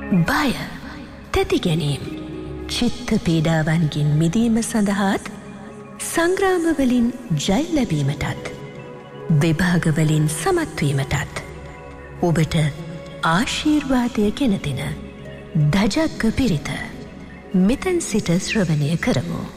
බය, තැති ගැනීම්, චිත්ත පීඩාවන්ගෙන් මිදීම සඳහාත් සංග්‍රාමවලින් ජය ලැබීමටත් විභාගවලින් සමත්වීමටත් ඔබට ආශීර්වාදය ගෙන දෙන දජග්ග පිරිත මෙතැන් සිට ශ්‍රවණය කරමු.